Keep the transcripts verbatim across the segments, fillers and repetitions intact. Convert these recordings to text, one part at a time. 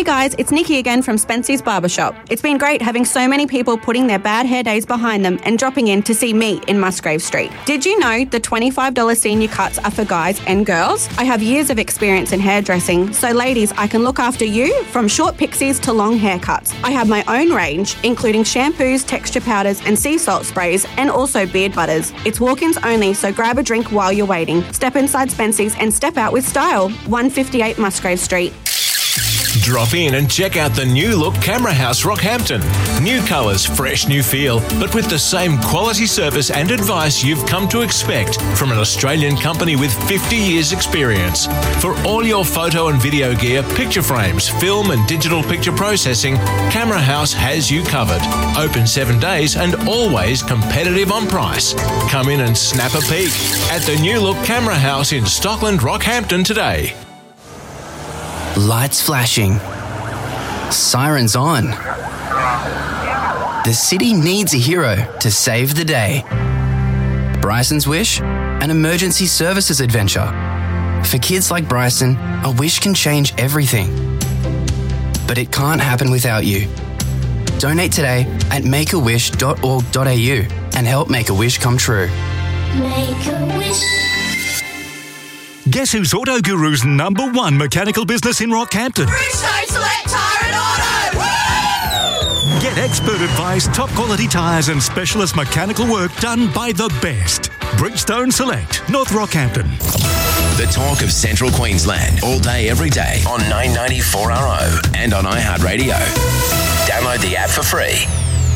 Hey guys, it's Nikki again from Spency's Barbershop. It's been great having so many people putting their bad hair days behind them and dropping in to see me in Musgrave Street. Did you know the twenty-five dollars senior cuts are for guys and girls? I have years of experience in hairdressing, so ladies, I can look after you from short pixies to long haircuts. I have my own range, including shampoos, texture powders and sea salt sprays, and also beard butters. It's walk-ins only, so grab a drink while you're waiting. Step inside Spency's and step out with style. one fifty-eight Musgrave Street. Drop in and check out the new look Camera House Rockhampton. New colours, fresh new feel, but with the same quality service and advice you've come to expect from an Australian company with fifty years experience. For all your photo and video gear, picture frames, film and digital picture processing, Camera House has you covered. Open seven days and always competitive on price. Come in and snap a peek at the new look Camera House in Stockland, Rockhampton today. Lights flashing. Sirens on. The city needs a hero to save the day. Bryson's Wish, an emergency services adventure. For kids like Bryson, a wish can change everything. But it can't happen without you. Donate today at make a wish dot org dot a u and help make a wish come true. Make a wish. Guess who's Auto Guru's number one mechanical business in Rockhampton? Bridgestone Select Tyre and Auto! Woo! Get expert advice, top quality tyres and specialist mechanical work done by the best. Bridgestone Select, North Rockhampton. The talk of Central Queensland, all day, every day on nine ninety-four R O and on iHeartRadio. Download the app for free.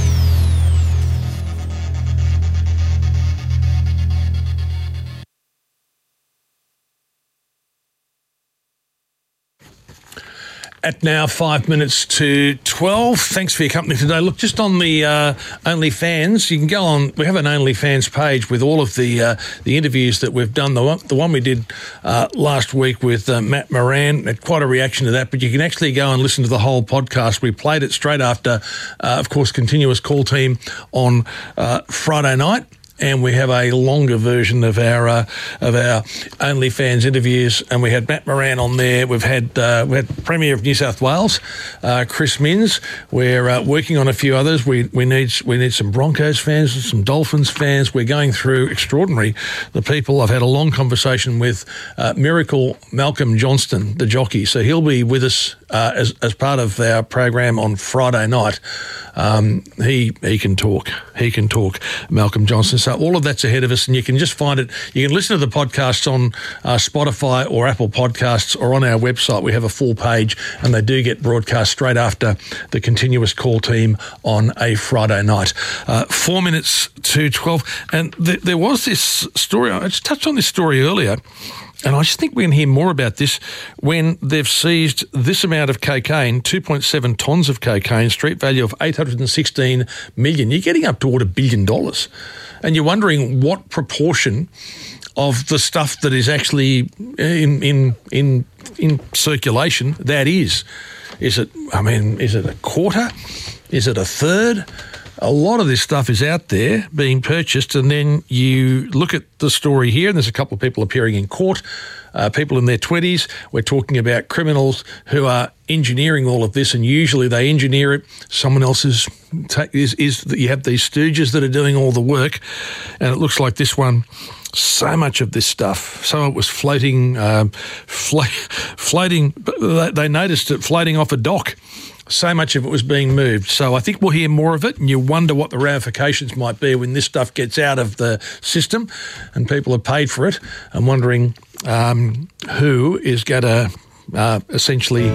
At now five minutes to twelve. Thanks for your company today. Look, just on the uh, OnlyFans, you can go on. We have an OnlyFans page with all of the uh, the interviews that we've done. The one, the one we did uh, last week with uh, Matt Moran, had quite a reaction to that. But you can actually go and listen to the whole podcast. We played it straight after, uh, of course, Continuous Call Team on uh, Friday night. And we have a longer version of our uh, of our OnlyFans interviews, and we had Matt Moran on there. We've had uh, we had Premier of New South Wales, uh, Chris Minns. We're uh, working on a few others. We we need we need some Broncos fans, some Dolphins fans. We're going through extraordinary the people. I've had a long conversation with uh, Miracle Malcolm Johnston, the jockey. So he'll be with us uh, as as part of our program on Friday night. Um, he he can talk. He can talk, Malcolm Johnston. So all of that's ahead of us, and you can just find it. You can listen to the podcasts on uh, Spotify or Apple Podcasts or on our website. We have a full page, and they do get broadcast straight after the Continuous Call Team on a Friday night. Uh, four minutes to twelve. And th- there was this story. I just touched on this story earlier. And I just think we can hear more about this when they've seized this amount of cocaine, two point seven tonnes of cocaine, street value of eight hundred sixteen million dollars. You're getting up toward a billion dollars. And you're wondering what proportion of the stuff that is actually in in in in circulation that is. Is it, I mean, is it a quarter? Is it a third? A lot of this stuff is out there being purchased, and then you look at the story here, and there's a couple of people appearing in court, uh, people in their twenties. We're talking about criminals who are engineering all of this, and usually they engineer it. Someone else is, is, is you have these stooges that are doing all the work, and it looks like this one, so much of this stuff. Some of it was floating, um, flo- floating, they noticed it floating off a dock. So much of it was being moved. So I think we'll hear more of it, and you wonder what the ramifications might be when this stuff gets out of the system and people are paid for it. I'm wondering um, who is going to uh, essentially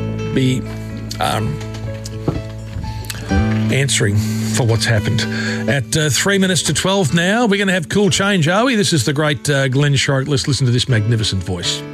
be um, answering for what's happened. At uh, three minutes to twelve now, we're going to have Cool Change, are we? This is the great uh, Glenn Shorrock. Let's listen to this magnificent voice.